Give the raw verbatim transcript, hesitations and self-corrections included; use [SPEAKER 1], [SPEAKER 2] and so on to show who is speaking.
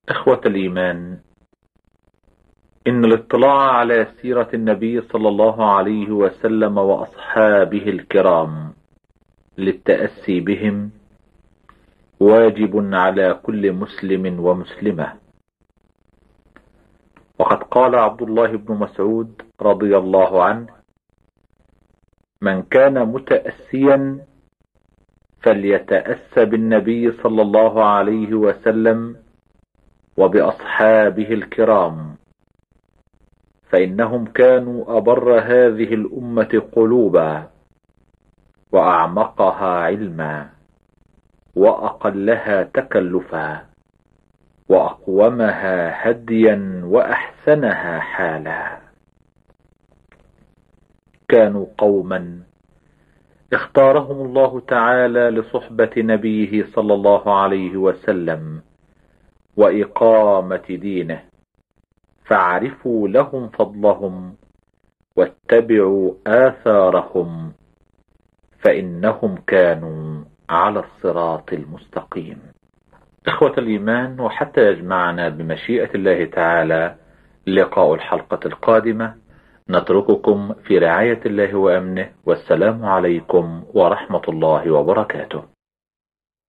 [SPEAKER 1] إخوة الإيمان، إن الاطلاع على سيرة النبي صلى الله عليه وسلم وأصحابه الكرام للتأسي بهم واجب على كل مسلم ومسلمة. وقد قال عبد الله بن مسعود رضي الله عنه: من كان متأسيا فليتأس بالنبي صلى الله عليه وسلم وبأصحابه الكرام، فإنهم كانوا أبر هذه الأمة قلوبا، وأعمقها علما، وأقلها تكلفا، وأقومها هديا، وأحسنها حالا. كانوا قوما اختارهم الله تعالى لصحبة نبيه صلى الله عليه وسلم وإقامة دينه، فاعرفوا لهم فضلهم واتبعوا آثارهم، فإنهم كانوا على الصراط المستقيم. إخوة الإيمان، وحتى يجمعنا بمشيئة الله تعالى لقاء الحلقة القادمة، نترككم في رعاية الله وأمنه، والسلام عليكم ورحمة الله وبركاته.